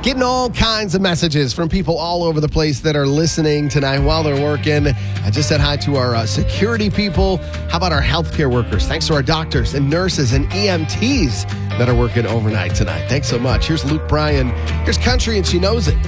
Getting all kinds of messages from people all over the place that are listening tonight while they're working. I just said hi to our security people. How about our healthcare workers? Thanks to our doctors and nurses and EMTs that are working overnight tonight. Thanks so much. Here's Luke Bryan. Here's Country, and she knows it.